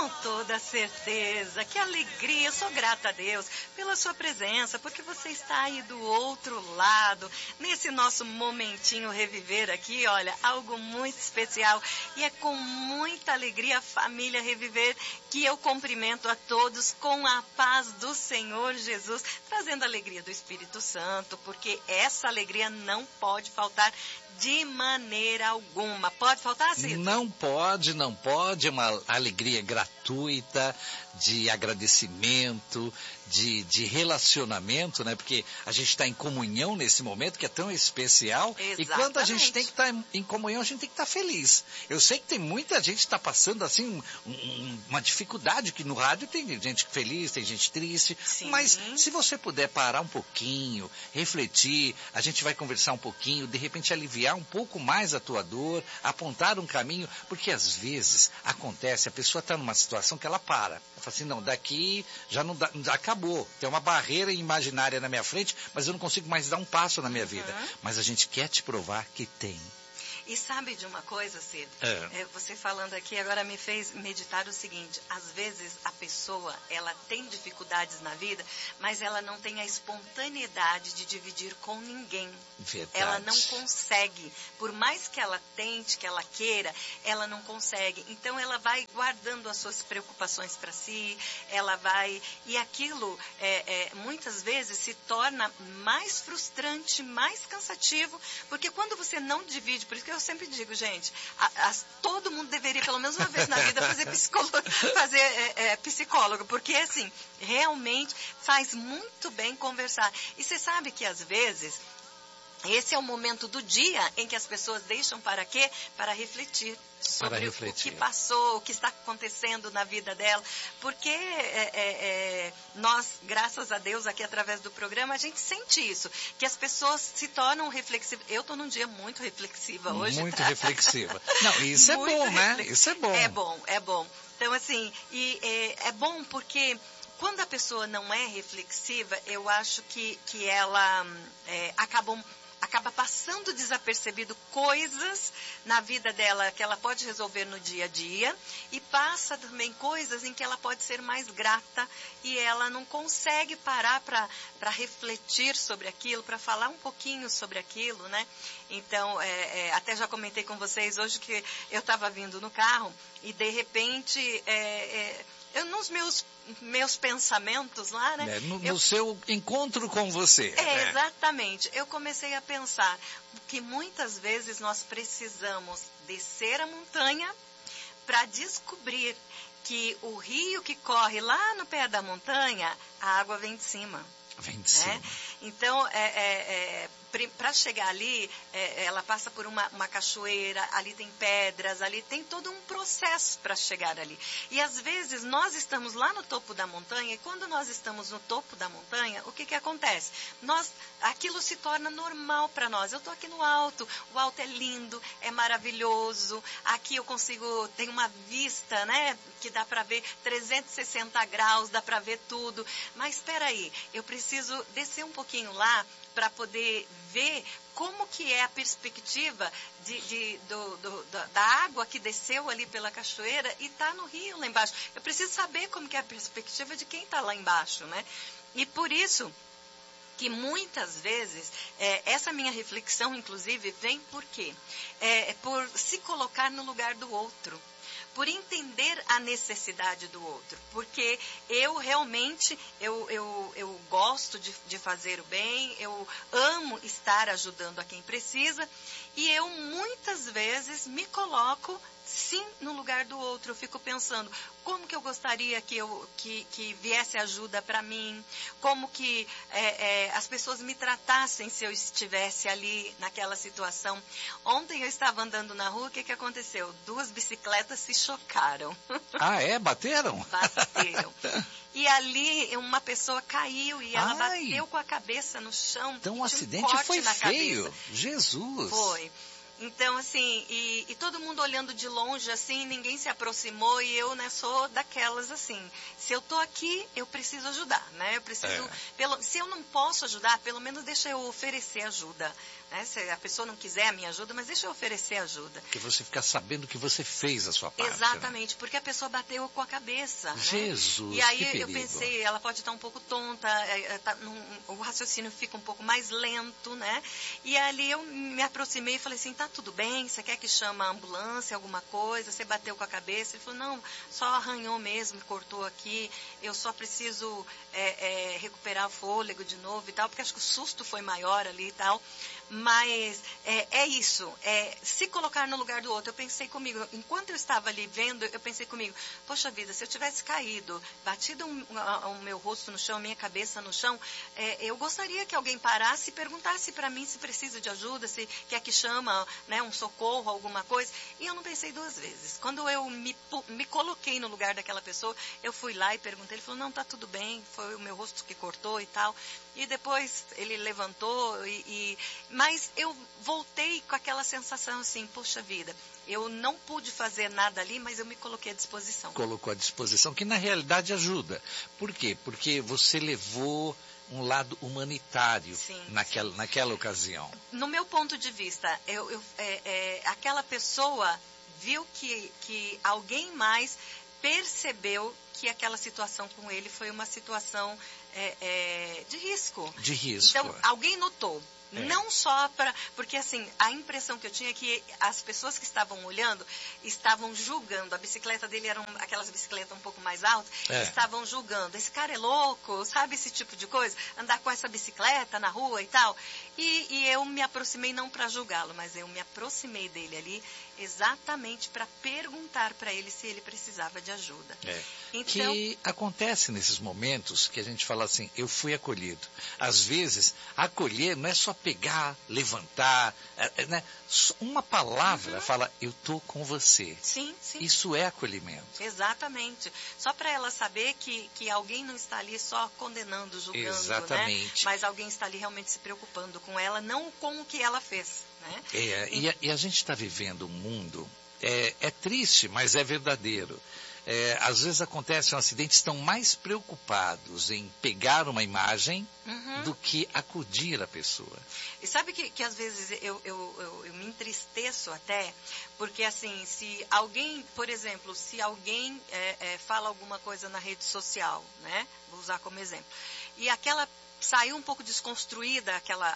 Com toda certeza, que alegria, eu sou grata a Deus pela sua presença, porque você está aí do outro lado, nesse nosso momentinho reviver aqui, olha, algo muito especial, e é com muita alegria, família Reviver, que eu cumprimento a todos com a paz do Senhor Jesus, trazendo a alegria do Espírito Santo, porque essa alegria não pode faltar de maneira alguma. Pode faltar, Cito? Não pode, não pode. Uma alegria gratuita, de agradecimento, de relacionamento, né? Porque a gente está em comunhão nesse momento que é tão especial. Exatamente. E quando a gente tem que estar em comunhão, a gente tem que estar feliz. Eu sei que tem muita gente que está passando assim uma dificuldade, que no rádio tem gente feliz, tem gente triste. Sim. Mas se você puder parar um pouquinho, refletir, a gente vai conversar um pouquinho, de repente aliviar um pouco mais a tua dor, apontar um caminho, porque às vezes acontece, a pessoa está numa situação que ela para. Ela fala assim, não, daqui já não dá, já acabou. Tem uma barreira imaginária na minha frente, mas eu não consigo mais dar um passo na minha vida. Mas a gente quer te provar que tem. E sabe de uma coisa, Cid? Você falando aqui agora me fez meditar o seguinte, às vezes a pessoa, ela tem dificuldades na vida, mas ela não tem a espontaneidade de dividir com ninguém. Verdade. Ela não consegue, por mais que ela tente, que ela queira, ela não consegue. Então ela vai guardando as suas preocupações para si, ela vai... E aquilo, muitas vezes, se torna mais frustrante, mais cansativo, porque quando você não divide, por isso que eu sempre digo, gente, todo mundo deveria, pelo menos uma vez na vida, fazer psicólogo, porque, assim, realmente faz muito bem conversar. E você sabe que, às vezes, esse é o momento do dia em que as pessoas deixam para quê? Para refletir sobre o que passou, o que está acontecendo na vida dela. Porque nós, graças a Deus, aqui através do programa, a gente sente isso, que as pessoas se tornam reflexivas. Eu estou num dia muito reflexiva hoje. Muito reflexiva. Não, isso é bom, né? Isso é bom. É bom. Então, assim, é bom porque... Quando a pessoa não é reflexiva, eu acho que ela acaba passando desapercebido coisas na vida dela que ela pode resolver no dia a dia e passa também coisas em que ela pode ser mais grata e ela não consegue parar para refletir sobre aquilo, para falar um pouquinho sobre aquilo, né? Então, até já comentei com vocês hoje que eu estava vindo no carro e de repente... eu nos meus pensamentos lá, né? No seu encontro com você. Exatamente. Eu comecei a pensar que muitas vezes nós precisamos descer a montanha para descobrir que o rio que corre lá no pé da montanha, a água vem de cima. Vem de cima. Então, para chegar ali, ela passa por uma cachoeira, ali tem pedras, ali tem todo um processo para chegar ali. E às vezes nós estamos lá no topo da montanha, e quando nós estamos no topo da montanha, o que acontece? Aquilo se torna normal para nós. Eu estou aqui no alto, o alto é lindo, é maravilhoso, aqui eu tem uma vista, né, que dá para ver 360 graus, dá para ver tudo. Mas espera aí, eu preciso descer um pouquinho lá para poder ver como que é a perspectiva da água que desceu ali pela cachoeira e está no rio lá embaixo. Eu preciso saber como que é a perspectiva de quem está lá embaixo, né? E por isso que muitas vezes, essa minha reflexão, inclusive, vem por quê? Por se colocar no lugar do outro. Por entender a necessidade do outro, porque eu realmente, eu gosto de fazer o bem, eu amo estar ajudando a quem precisa, e eu muitas vezes me coloco, sim, no lugar do outro. Eu fico pensando, como que eu gostaria que viesse ajuda para mim, como que as pessoas me tratassem se eu estivesse ali naquela situação. Ontem eu estava andando na rua, o que aconteceu? 2 bicicletas se chocaram. Ah, bateram? Bateram. E ali uma pessoa caiu e ela bateu com a cabeça no chão. Então o acidente foi feio. Jesus! Foi. Então, assim, e todo mundo olhando de longe, assim, ninguém se aproximou e eu, né, sou daquelas, assim, se eu tô aqui, eu preciso ajudar, né, eu preciso, se eu não posso ajudar, pelo menos deixa eu oferecer ajuda, né? Se a pessoa não quiser a minha ajuda, mas deixa eu oferecer ajuda. Porque você fica sabendo que você fez a sua parte. Exatamente, né? Porque a pessoa bateu com a cabeça. Jesus, né? E aí que eu perigo. pensei, ela pode estar um pouco tonta, o raciocínio fica um pouco mais lento, né? E ali eu me aproximei e falei assim, tá tudo bem, você quer que chame a ambulância, alguma coisa? Você bateu com a cabeça? Ele falou, não, só arranhou mesmo, cortou aqui, eu só preciso recuperar o fôlego de novo e tal, porque acho que o susto foi maior ali e tal. Mas é isso, se colocar no lugar do outro. Eu pensei comigo, enquanto eu estava ali vendo, eu pensei comigo, poxa vida, se eu tivesse caído, batido o meu rosto no chão, a minha cabeça no chão, eu gostaria que alguém parasse e perguntasse para mim se precisa de ajuda, se quer que chama, né, um socorro, alguma coisa. E eu não pensei duas vezes. Quando eu me coloquei no lugar daquela pessoa, eu fui lá e perguntei, ele falou, não, tá tudo bem, foi o meu rosto que cortou e tal. E depois ele levantou, mas eu voltei com aquela sensação assim, poxa vida, eu não pude fazer nada ali, mas eu me coloquei à disposição. Colocou à disposição, que na realidade ajuda. Por quê? Porque você levou um lado humanitário naquela ocasião. No meu ponto de vista, aquela pessoa viu que alguém mais percebeu que aquela situação com ele foi uma situação de risco. De risco. Então, alguém notou. Não só porque assim, a impressão que eu tinha é que as pessoas que estavam olhando estavam julgando, a bicicleta dele eram aquelas bicicletas um pouco mais altas, estavam julgando, esse cara é louco, sabe esse tipo de coisa, andar com essa bicicleta na rua e tal, e eu me aproximei não para julgá-lo, mas eu me aproximei dele ali exatamente para perguntar para ele se ele precisava de ajuda. Então, que acontece nesses momentos que a gente fala assim, eu fui acolhido. Às vezes, acolher não é só pegar, levantar, né? Uma palavra fala, eu estou com você. Sim, sim. Isso é acolhimento. Exatamente. Só para ela saber que alguém não está ali só condenando, julgando, exatamente, né? Mas alguém está ali realmente se preocupando com ela, não com o que ela fez. Né? E a gente está vivendo um mundo, é triste, mas é verdadeiro. Às vezes acontecem acidentes, estão mais preocupados em pegar uma imagem do que acudir a pessoa. E sabe que às vezes eu me entristeço até, porque assim, se alguém, por exemplo, se alguém fala alguma coisa na rede social, né? Vou usar como exemplo, e aquela saiu um pouco desconstruída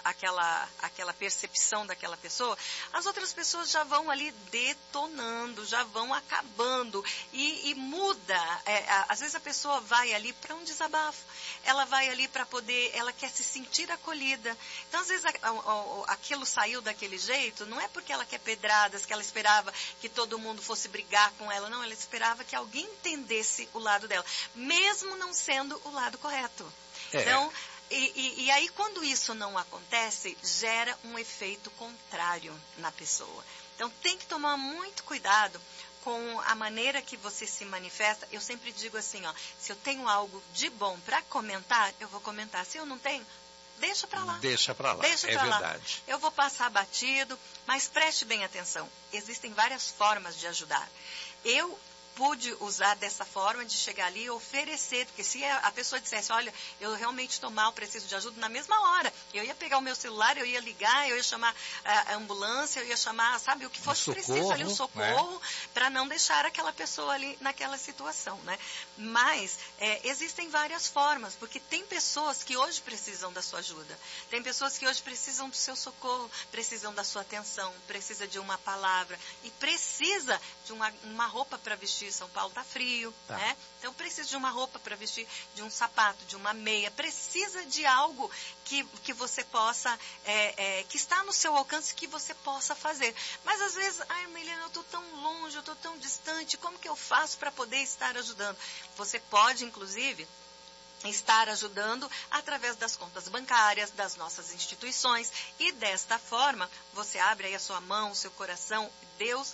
aquela percepção daquela pessoa, as outras pessoas já vão ali detonando, já vão acabando e muda. Às vezes a pessoa vai ali para um desabafo, ela vai ali para poder, ela quer se sentir acolhida. Então às vezes aquilo saiu daquele jeito, não é porque ela quer pedradas, que ela esperava que todo mundo fosse brigar com ela, não, ela esperava que alguém entendesse o lado dela, mesmo não sendo o lado correto. Então, e aí, quando isso não acontece, gera um efeito contrário na pessoa. Então, tem que tomar muito cuidado com a maneira que você se manifesta. Eu sempre digo assim, ó, se eu tenho algo de bom para comentar, eu vou comentar. Se eu não tenho, deixa para lá. Deixa para lá, deixa pra verdade. Lá. Eu vou passar batido, mas preste bem atenção. Existem várias formas de ajudar. Eu pude usar dessa forma de chegar ali e oferecer, porque se a pessoa dissesse, olha, eu realmente estou mal, preciso de ajuda, na mesma hora, eu ia pegar o meu celular, eu ia ligar, eu ia chamar a ambulância, eu ia chamar, sabe, o que fosse preciso ali, o socorro, para não deixar aquela pessoa ali naquela situação, né? Mas existem várias formas, porque tem pessoas que hoje precisam da sua ajuda, tem pessoas que hoje precisam do seu socorro, precisam da sua atenção, precisa de uma palavra e precisa de uma roupa para vestir. São Paulo está frio, né? Então precisa de uma roupa para vestir, de um sapato, de uma meia, precisa de algo que você possa, que está no seu alcance, que você possa fazer. Mas às vezes, ai, Milena, eu estou tão longe, eu estou tão distante, como que eu faço para poder estar ajudando? Você pode, inclusive, estar ajudando através das contas bancárias, das nossas instituições, e desta forma, você abre aí a sua mão, o seu coração, Deus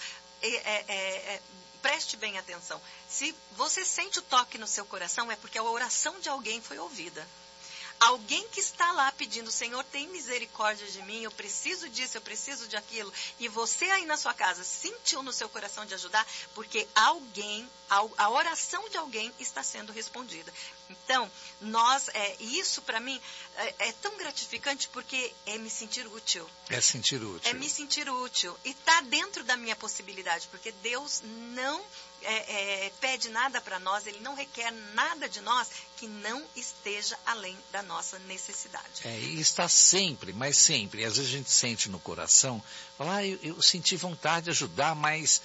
preste bem atenção. Se você sente o toque no seu coração, é porque a oração de alguém foi ouvida. Alguém que está lá pedindo, Senhor, tem misericórdia de mim, eu preciso disso, eu preciso de aquilo. E você aí na sua casa sentiu no seu coração de ajudar, porque alguém, a oração de alguém está sendo respondida. Então, isso para mim é tão gratificante, porque é me sentir útil. É sentir útil. É me sentir útil. E está dentro da minha possibilidade, porque Deus não pede nada para nós, Ele não requer nada de nós que não esteja além da nossa necessidade. E está sempre, mas sempre. Às vezes a gente sente no coração, fala, eu senti vontade de ajudar, mas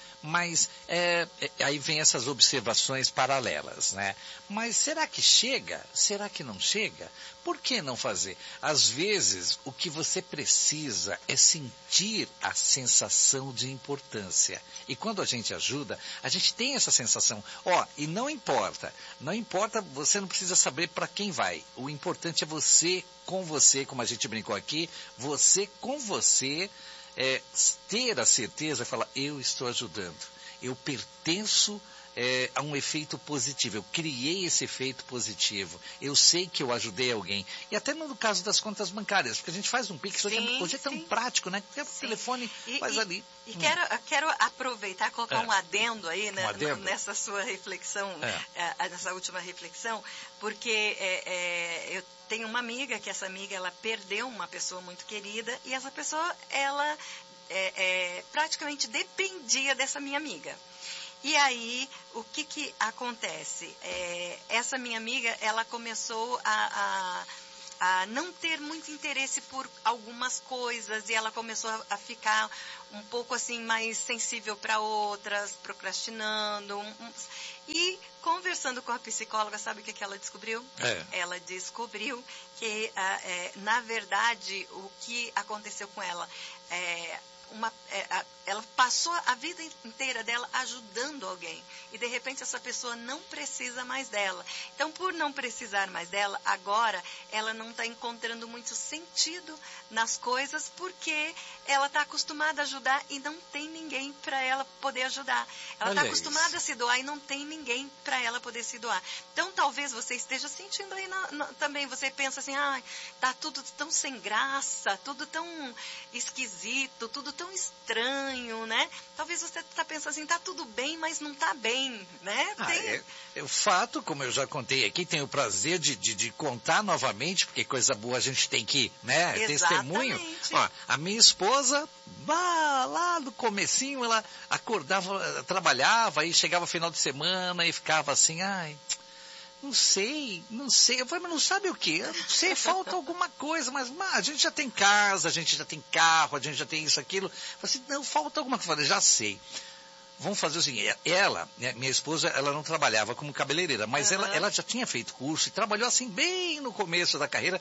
aí vem essas observações paralelas, né? Mas será que chega? Será que não chega? Por que não fazer? Às vezes, o que você precisa é sentir a sensação de importância. E quando a gente ajuda, a gente tem essa sensação. E não importa, você não precisa saber para quem vai. O importante é você com você, como a gente brincou aqui, você com você, ter a certeza, falar, eu estou ajudando, eu pertenço a um efeito positivo, eu criei esse efeito positivo, eu sei que eu ajudei alguém. E até no caso das contas bancárias, porque a gente faz um Pix, hoje é tão prático, né? Porque o telefone faz ali. E quero aproveitar, colocar um adendo aí, né, nessa sua reflexão, nessa última reflexão, porque eu tenho uma amiga, que essa amiga, ela perdeu uma pessoa muito querida, e essa pessoa, ela praticamente dependia dessa minha amiga. E aí, o que acontece? Essa minha amiga, ela começou a não ter muito interesse por algumas coisas, e ela começou a ficar um pouco assim mais sensível para outras, procrastinando. E conversando com a psicóloga, sabe o que ela descobriu? Ela descobriu que, na verdade, o que aconteceu com ela ela passou a vida inteira dela ajudando alguém, e de repente essa pessoa não precisa mais dela. Então, por não precisar mais dela, agora ela não está encontrando muito sentido nas coisas, porque ela está acostumada a ajudar e não tem ninguém para ela poder ajudar. Ela está acostumada a se doar e não tem ninguém para ela poder se doar. Então, talvez você esteja sentindo aí também, você pensa assim, tá tudo tão sem graça, tudo tão esquisito, tudo tão estranho, né? Talvez você está pensando assim, tá tudo bem, mas não tá bem, né? O fato, como eu já contei aqui, tenho o prazer de contar novamente, porque coisa boa a gente tem que, né? Testemunho. A minha esposa, lá no comecinho, ela acordava, trabalhava, e chegava final de semana e ficava assim, não sei. Eu falei, mas não sabe o quê? Eu não sei, falta alguma coisa, mas a gente já tem casa, a gente já tem carro, a gente já tem isso, aquilo. Eu falei assim, não, falta alguma coisa. Eu falei, já sei. Vamos fazer o seguinte, minha esposa, ela não trabalhava como cabeleireira, mas ela já tinha feito curso e trabalhou assim bem no começo da carreira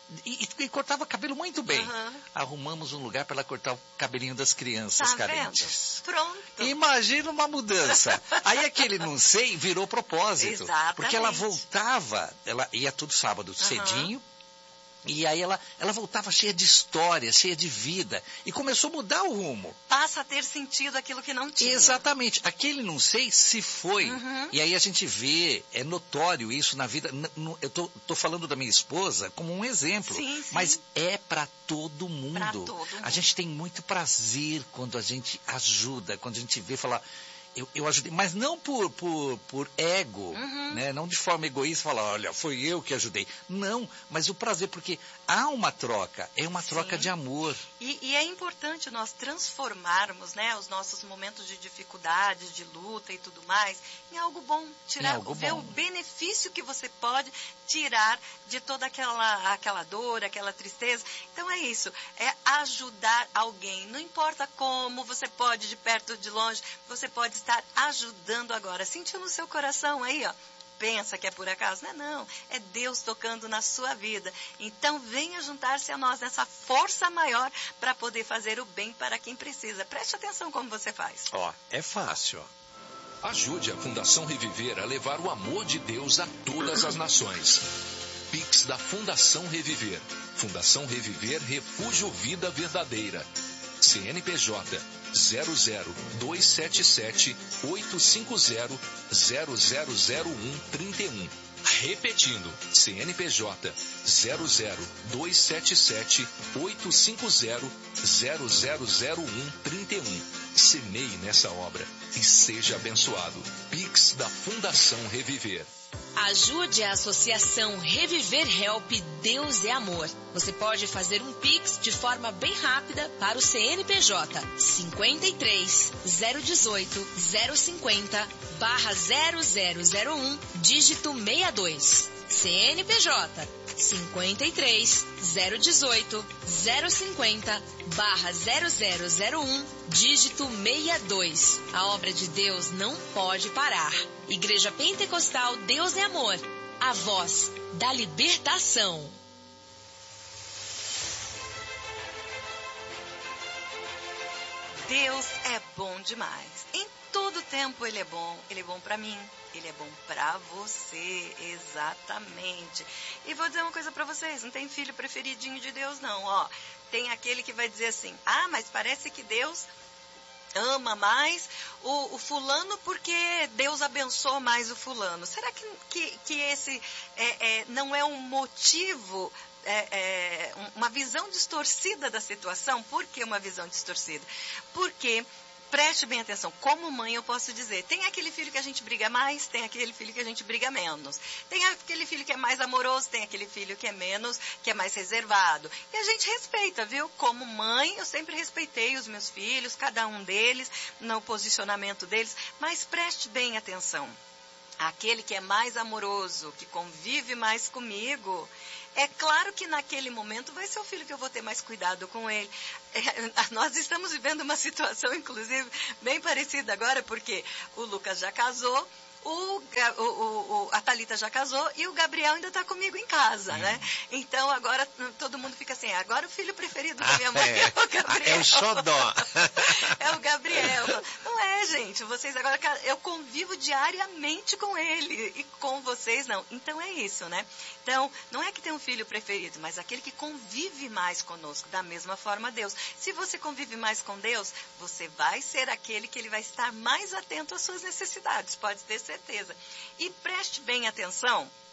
e cortava cabelo muito bem. Arrumamos um lugar para ela cortar o cabelinho das crianças carentes. Pronto. Imagina uma mudança. Aí aquele não sei virou propósito. Exatamente. Porque ela voltava, ela ia todo sábado cedinho, e aí ela voltava cheia de história, cheia de vida, e começou a mudar o rumo. Passa a ter sentido aquilo que não tinha. Exatamente. Aquele não sei se foi. E aí a gente vê, é notório isso na vida. Eu tô falando da minha esposa como um exemplo. Sim. Mas é para todo mundo. Pra todo mundo. A gente tem muito prazer quando a gente ajuda, quando a gente vê falar... Eu ajudei, mas não por ego, né? Não de forma egoísta, falar, olha, foi eu que ajudei. Não, mas o prazer, porque há uma troca, é uma troca de amor. E é importante nós transformarmos, né, os nossos momentos de dificuldade, de luta e tudo mais, em algo bom. Ver o benefício que você pode tirar de toda aquela dor, aquela tristeza. Então é isso, é ajudar alguém. Não importa como, você pode de perto ou de longe, você pode estar ajudando agora. Sentiu no seu coração aí, pensa que é por acaso? Não, é Deus tocando na sua vida. Então venha juntar-se a nós nessa força maior para poder fazer o bem para quem precisa. Preste atenção como você faz. É fácil. Ajude a Fundação Reviver a levar o amor de Deus a todas as nações. Pix da Fundação Reviver. Fundação Reviver Refúgio Vida Verdadeira. CNPJ 00277 850 000131. Repetindo, CNPJ 00277 850 000131. Semeie nessa obra e seja abençoado. Pix da Fundação Reviver. Ajude a Associação Reviver Help Deus é Amor. Você pode fazer um Pix de forma bem rápida para o CNPJ 53 018 050 /0001 dígito 62. CNPJ 53 018 050 /0001 dígito 62. A obra de Deus não pode parar. Igreja Pentecostal Deus é Amor, a voz da libertação. Deus é bom demais. Em todo tempo Ele é bom para mim, Ele é bom para você, exatamente. E vou dizer uma coisa para vocês, não tem filho preferidinho de Deus não, ó. Tem aquele que vai dizer assim, mas parece que Deus ama mais o fulano porque Deus abençoa mais o fulano. Será que esse não é um motivo, uma visão distorcida da situação? Por que uma visão distorcida? Porque, preste bem atenção, como mãe eu posso dizer, tem aquele filho que a gente briga mais, tem aquele filho que a gente briga menos. Tem aquele filho que é mais amoroso, tem aquele filho que é menos, que é mais reservado. E a gente respeita, viu? Como mãe, eu sempre respeitei os meus filhos, cada um deles, no posicionamento deles, mas preste bem atenção. Aquele que é mais amoroso, que convive mais comigo, é claro que naquele momento vai ser o filho que eu vou ter mais cuidado com ele. Nós estamos vivendo uma situação, inclusive, bem parecida agora, porque o Lucas já casou, a Thalita já casou e o Gabriel ainda está comigo em casa, né? Então agora todo mundo fica assim, agora o filho preferido da minha mãe é o Gabriel. É o xodó. É o Gabriel. Não é, gente, vocês agora, eu convivo diariamente com ele e com vocês não. Então é isso, né? Então, não é que tem um filho preferido, mas aquele que convive mais conosco, da mesma forma Deus. Se você convive mais com Deus, você vai ser aquele que ele vai estar mais atento às suas necessidades, pode ter certeza. E preste bem atenção